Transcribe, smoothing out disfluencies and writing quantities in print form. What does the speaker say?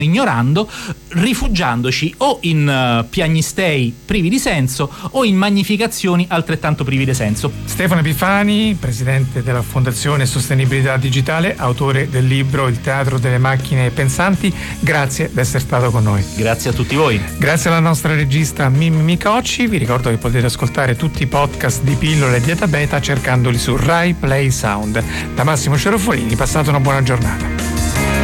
ignorando, rifugiandoci o in piagnistei privi di senso o in magnificazioni altrettanto privi di senso. Stefano Epifani, presidente della Fondazione Sostenibilità Digitale, autore del libro Il teatro delle macchine pensanti, grazie di essere stato con noi. Grazie a tutti voi. Grazie alla nostra regista Mimmi Micocci. Vi ricordo che potete ascoltare tutti i podcast di Pillole e Dieta Beta cercandoli su Rai Play Sound. Da Massimo Cerofolini, passate una buona giornata.